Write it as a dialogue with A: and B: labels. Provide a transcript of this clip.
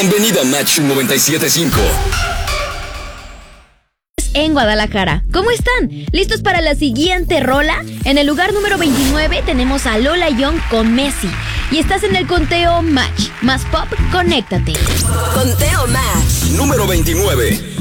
A: Bienvenido a Match 97.5.
B: En Guadalajara. ¿Cómo están? ¿Listos para la siguiente rola? En el lugar número 29 tenemos a Lola Young con Messi. Y estás en el conteo Match. Más pop, conéctate.
A: Conteo Match. Número 29.